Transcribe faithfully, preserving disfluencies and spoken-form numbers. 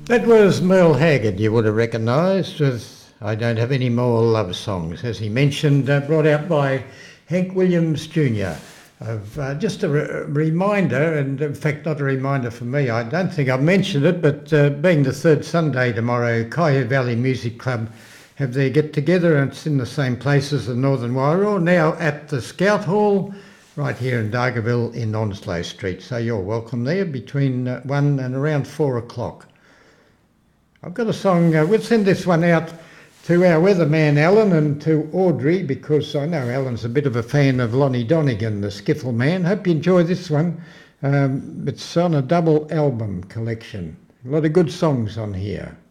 That was Merle Haggard, you would have recognised, with I Don't Have Any More Love Songs, as he mentioned, uh, brought out by Hank Williams Junior Of, uh, just a re- reminder, and in fact not a reminder for me, I don't think I've mentioned it, but uh, being the third Sunday tomorrow, Kaya Valley Music Club have their get-together, and it's in the same place as the Northern Wairoa, now at the Scout Hall, right here in Dargaville in Onslow Street. So you're welcome there between uh, one and around four o'clock. I've got a song, uh, we'll send this one out to our weatherman Alan and to Audrey, because I know Alan's a bit of a fan of Lonnie Donegan, the Skiffle Man. Hope you enjoy this one. Um, it's on a double album collection. A lot of good songs on here.